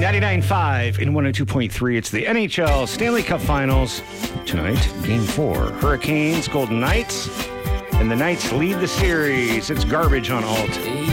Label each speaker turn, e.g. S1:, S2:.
S1: 99.5 and 102.3. It's the NHL Stanley Cup Finals. Tonight, Game 4. Hurricanes, Golden Knights. And the Knights lead the series. It's garbage on alt.